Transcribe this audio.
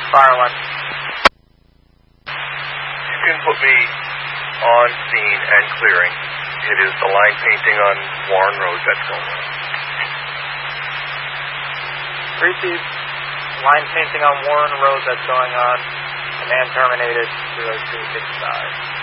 Fire one. You can put me on scene and clearing. It is the line painting on Warren Road that's going on. Received. Line painting on Warren Road that's going on. A man terminated 0265.